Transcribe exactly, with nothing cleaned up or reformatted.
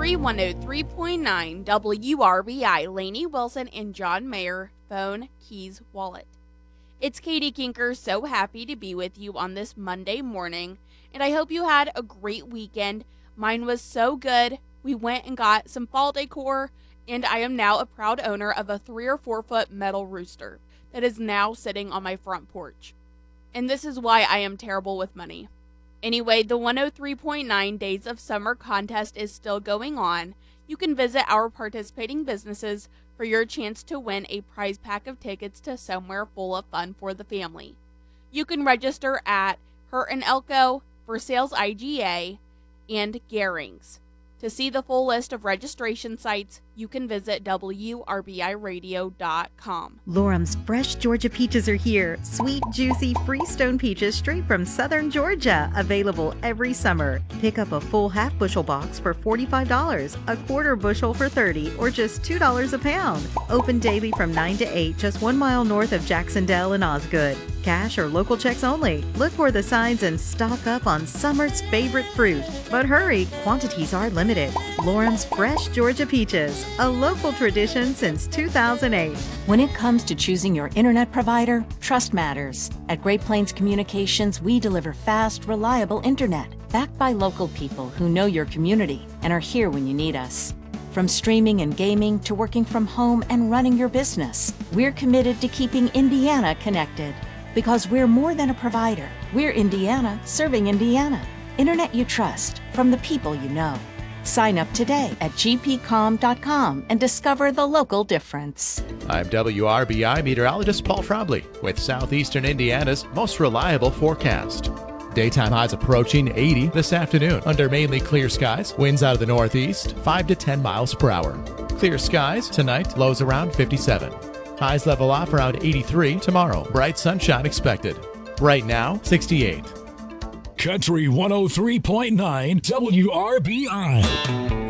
three one oh three point nine W R B I, Lainey Wilson and John Mayer, phone, keys, wallet. It's Katie Kinker, so happy to be with you on this Monday morning, and I hope you had a great weekend. Mine was so good. We went and got some fall decor, and I am now a proud owner of a three or four foot metal rooster that is now sitting on my front porch. And this is why I am terrible with money. Anyway, the one oh three point nine Days of Summer contest is still going on. You can visit our participating businesses for your chance to win a prize pack of tickets to somewhere full of fun for the family. You can register at Hurt and Elko, For Sales I G A, and Garings. To see the full list of registration sites, you can visit W R B I radio dot com. Lorum's fresh Georgia peaches are here. Sweet, juicy Freestone peaches straight from southern Georgia. Available every summer. Pick up a full half bushel box for forty-five dollars, a quarter bushel for thirty dollars, or just two dollars a pound. Open daily from nine to eight, just one mile north of Jacksonville and Osgood. Cash or local checks only. Look for the signs and stock up on summer's favorite fruit. But hurry, quantities are limited. Lorum's fresh Georgia peaches, a local tradition since two thousand eight. When it comes to choosing your internet provider, trust matters. At Great Plains Communications, we deliver fast, reliable internet, backed by local people who know your community and are here when you need us. From streaming and gaming to working from home and running your business, we're committed to keeping Indiana connected. Because we're more than a provider. We're Indiana serving Indiana. Internet you trust from the people you know. Sign up today at g p com dot com and discover the local difference. I'm W R B I meteorologist Paul Trombley with Southeastern Indiana's most reliable forecast. Daytime highs approaching eighty this afternoon under mainly clear skies. Winds out of the northeast, five to ten miles per hour. Clear skies tonight, lows around fifty-seven. Highs level off around eighty-three tomorrow. Bright sunshine expected. Right now, sixty-eight. Country one oh three point nine W R B I.